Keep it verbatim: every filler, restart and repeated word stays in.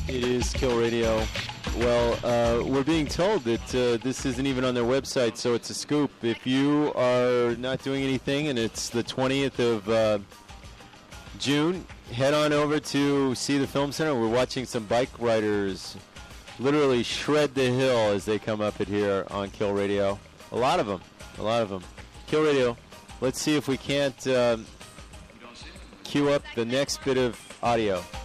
It is Kill Radio. Well, uh, we're being told that uh, this isn't even on their website, so it's a scoop. If you are not doing anything and it's the twentieth of uh, June, head on over to see the Film Center. We're watching some bike riders literally shred the hill as they come up it here on Kill Radio. A lot of them. A lot of them. Kill Radio. Let's see if we can't um, cue up the next bit of audio.